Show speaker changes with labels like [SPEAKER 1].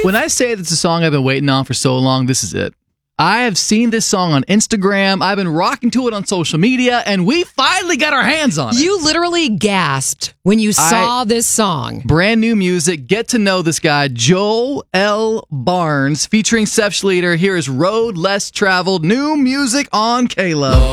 [SPEAKER 1] When I say that's a song I've been waiting on for so long, this is it. I have seen this song on Instagram. I've been rocking to it on social media, and we finally got our hands on it.
[SPEAKER 2] You literally gasped when you saw this song.
[SPEAKER 1] Brand new music. Get to know this guy, Joel L. Barnes, featuring Seth Schleter. Here is Road Less Traveled. New music on K-Love.